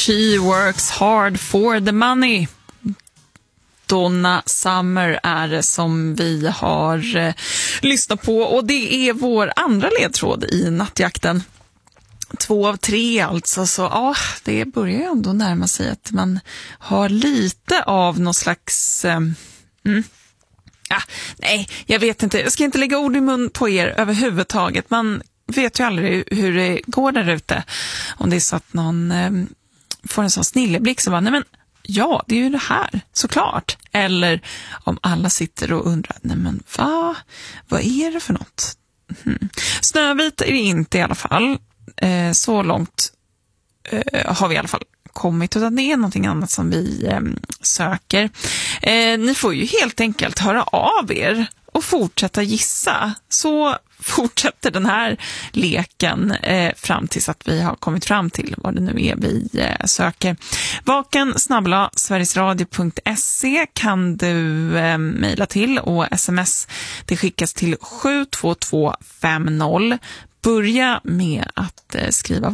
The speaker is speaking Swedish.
She works hard for the money. Donna Summer är det som vi har lyssnat på, och det är vår andra ledtråd i nattjakten. 2 av 3 alltså, så ja, det börjar ju ändå närma sig att man har lite av någon slags... nej, jag vet inte. Jag ska inte lägga ord i mun på er överhuvudtaget. Man vet ju aldrig hur det går där ute. Om det är så att någon får en sån snilleblick så bara, nej men ja, det är ju det här, såklart. Eller om alla sitter och undrar, nej men vad är det för något? Snövit är det inte i alla fall. Så långt har vi i alla fall kommit, utan det är någonting annat som vi söker. Ni får ju helt enkelt höra av er och fortsätta gissa. Så fortsätter den här leken fram tills att vi har kommit fram till vad det nu är vi söker. vaken@sverigesradio.se kan du mejla till, och sms det skickas till 72250. Börja med att skriva